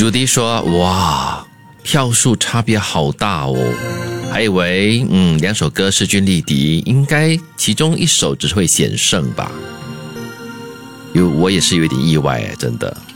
朱迪说，哇，票数差别好大哦，还以为两首歌势均力敌，应该其中一首只会险胜吧。我也是有点意外真的。